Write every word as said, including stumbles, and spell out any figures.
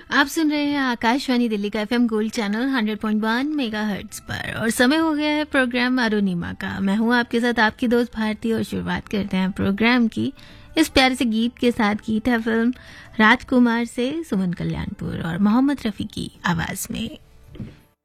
आप सुन रहे हैं आकाशवाणी दिल्ली का FM gold channel hundred point one megahertz पर और समय हो गया है प्रोग्राम अरुणिमा का। मैं हूं आपके साथ आपकी दोस्त भारती और शुरुआत करते हैं प्रोग्राम की इस प्यारे से गीत के साथ। गीत है फिल्म राजकुमार से सुमन कल्याणपुर और मोहम्मद रफी की आवाज में।